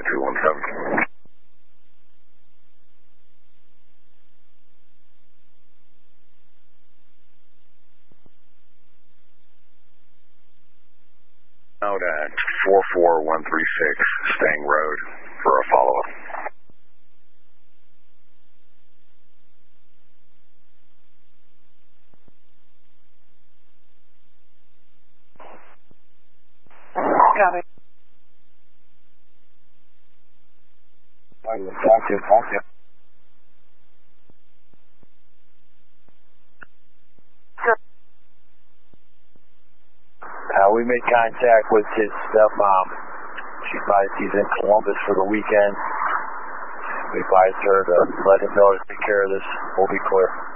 217. Out at 44136 Stang Road for a follow-up. Copy. Talk to. We made contact with his stepmom. She advised he's in Columbus for the weekend. We advised her to let him know to take care of this. We'll be clear.